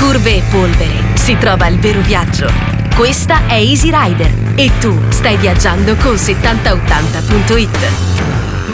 curve e polvere si trova il vero viaggio. Questa è Easy Rider e tu stai viaggiando con 7080.it.